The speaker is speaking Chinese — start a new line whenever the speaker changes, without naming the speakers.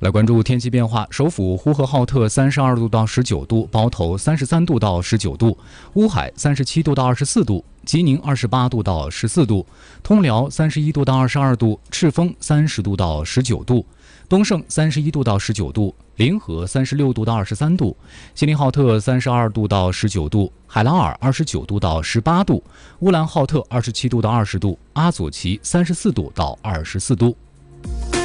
来关注天气变化，首府呼和浩特32度到19度，包头33度到19度，乌海37度到24度，吉宁28度到14度，通辽31度到22度，赤峰30度到19度，东胜31度到19度，临河36度到23度，锡林浩特32度到19度，海拉尔29度到18度，乌兰浩特27度到20度，阿左旗34度到24度。